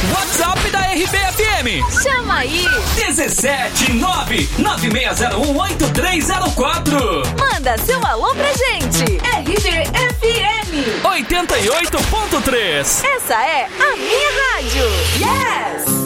WhatsApp da RBFM. Chama aí. 177-996018304. Manda seu alô pra gente. RBFM 88.3. Essa é a minha rádio. Yes!